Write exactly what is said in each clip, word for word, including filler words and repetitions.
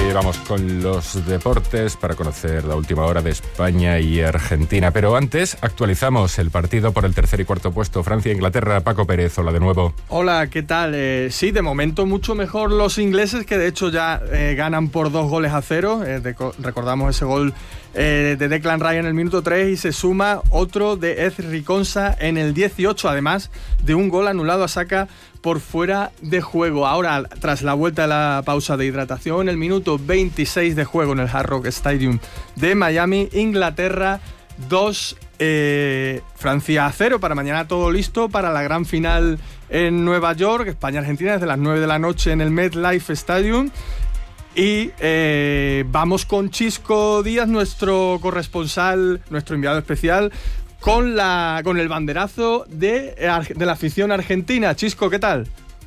vamos con los deportes para conocer la última hora de España y Argentina. Pero antes actualizamos el partido por el tercer y cuarto puesto. Francia-Inglaterra. Paco Pérez, hola de nuevo. Hola, ¿qué tal? Eh, sí, de momento mucho mejor los ingleses, que de hecho ya eh, ganan por dos goles a cero. Eh, de, recordamos ese gol eh, de Declan Rice en el minuto tres y se suma otro de Ezri Konsa en el dieciocho, además de un gol anulado a Saka por fuera de juego. Ahora, tras la vuelta de la pausa de hidratación, el minuto veintiséis de juego en el Hard Rock Stadium de Miami, Inglaterra dos, eh, Francia cero. Para mañana todo listo para la gran final en Nueva York, España-Argentina, desde las nueve de la noche en el MetLife Stadium. Y eh, vamos con Chisco Díaz, nuestro corresponsal, nuestro enviado especial, con la con el banderazo de, de la afición argentina. Chisco, ¿qué tal?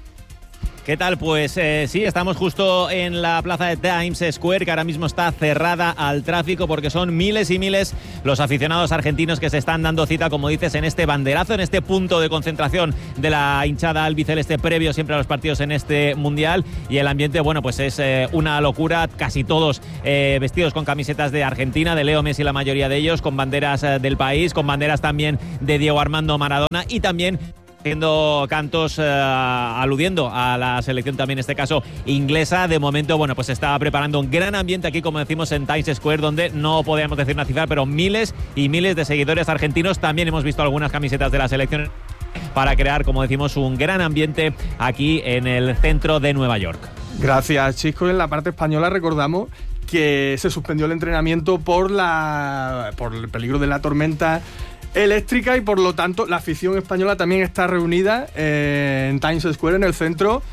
¿Qué tal? Pues eh, sí, estamos justo en la plaza de Times Square, que ahora mismo está cerrada al tráfico porque son miles y miles los aficionados argentinos que se están dando cita, como dices, en este banderazo, en este punto de concentración de la hinchada albiceleste previo siempre a los partidos en este Mundial. Y el ambiente, bueno, pues es eh, una locura, casi todos eh, vestidos con camisetas de Argentina, de Leo Messi la mayoría de ellos, con banderas eh, del país, con banderas también de Diego Armando Maradona y también haciendo cantos uh, aludiendo a la selección también, en este caso inglesa. De momento, bueno, pues se está preparando un gran ambiente aquí, como decimos, en Times Square, donde no podríamos decir una cifra, pero miles y miles de seguidores argentinos. También hemos visto algunas camisetas de la selección para crear, como decimos, un gran ambiente aquí en el centro de Nueva York. Gracias, Chisco. En la parte española recordamos que se suspendió el entrenamiento por la por el peligro de la tormenta eléctrica y por lo tanto la afición española también está reunida eh, en Times Square, en el centro,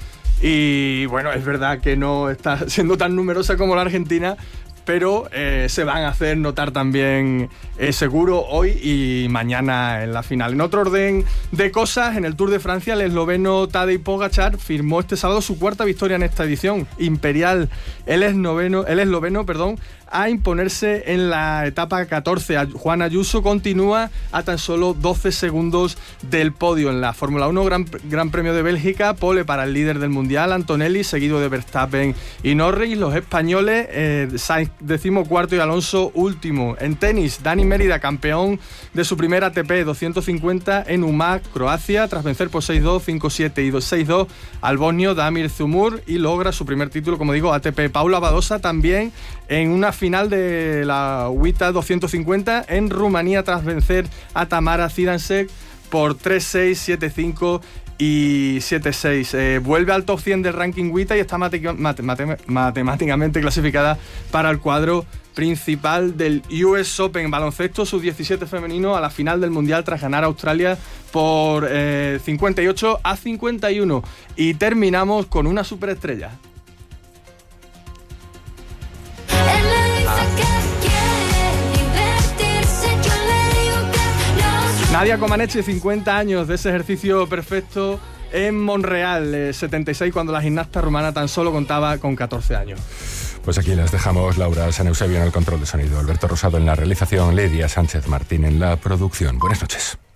y bueno, es verdad que no está siendo tan numerosa como la Argentina, pero eh, se van a hacer notar también eh, seguro hoy y mañana en la final. En otro orden de cosas, en el Tour de Francia, el esloveno Tadej Pogačar firmó este sábado su cuarta victoria en esta edición. Imperial, el esloveno, el esloveno, perdón, a imponerse en la etapa catorce. Juan Ayuso continúa a tan solo doce segundos del podio. En la Fórmula uno, Gran, Gran Premio de Bélgica, pole para el líder del Mundial, Antonelli, seguido de Verstappen y Norris. Los españoles, eh, Sainz decimocuarto y Alonso último. En tenis, Dani Mérida, campeón de su primer A T P doscientos cincuenta en Umag, Croacia, tras vencer por seis dos, cinco siete y seis dos al bosnio Damir Zumur, y logra su primer título, como digo, A T P. Paula Badosa también en una final de la W I T A doscientos cincuenta en Rumanía, tras vencer a Tamara Zidansek por tres seis, siete cinco y siete seis. Eh, vuelve al top cien del ranking W I T A y está mate- mate- mate- matemáticamente clasificada para el cuadro principal del U S Open. Baloncesto sub diecisiete femenino a la final del Mundial tras ganar a Australia por eh, cincuenta y ocho a cincuenta y uno. Y terminamos con una superestrella. Nadia Comaneci, cincuenta años de ese ejercicio perfecto en Montreal, eh, setenta y seis, cuando la gimnasta rumana tan solo contaba con catorce años. Pues aquí las dejamos. Laura San Eusebio en el control de sonido, Alberto Rosado en la realización, Lidia Sánchez Martín en la producción. Buenas noches.